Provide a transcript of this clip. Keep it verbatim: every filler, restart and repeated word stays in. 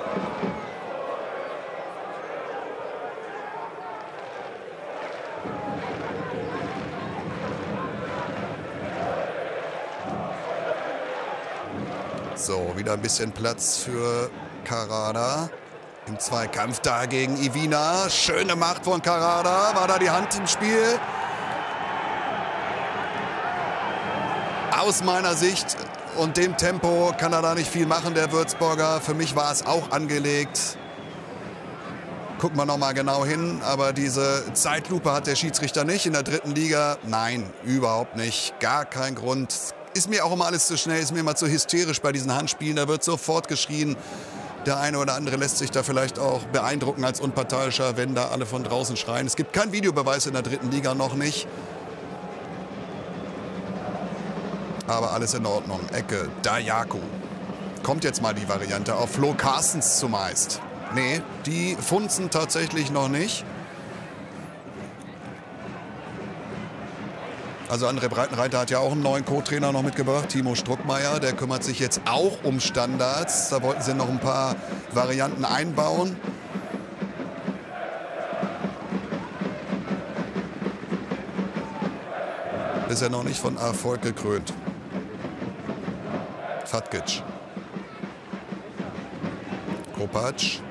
So, wieder ein bisschen Platz für Karada. Im Zweikampf da gegen Iwina. Schöne Macht von Karada. War da die Hand im Spiel? Aus meiner Sicht und dem Tempo kann er da nicht viel machen, der Würzburger. Für mich war es auch angelegt. Gucken wir noch mal genau hin. Aber diese Zeitlupe hat der Schiedsrichter nicht. In der dritten Liga, nein, überhaupt nicht. Gar kein Grund. Ist mir auch immer alles zu schnell, ist mir immer zu hysterisch bei diesen Handspielen. Da wird sofort geschrien. Der eine oder andere lässt sich da vielleicht auch beeindrucken als Unparteiischer, wenn da alle von draußen schreien. Es gibt keinen Videobeweis in der dritten Liga, noch nicht. Aber alles in Ordnung. Ecke, Dayaku. Kommt jetzt mal die Variante auf Flo Carstens zumeist. Nee, die funzen tatsächlich noch nicht. Also André Breitenreiter hat ja auch einen neuen Co-Trainer noch mitgebracht, Timo Struckmeier. Der kümmert sich jetzt auch um Standards. Da wollten sie noch ein paar Varianten einbauen. Ist ja noch nicht von Erfolg gekrönt. Fatkic. Kopacz.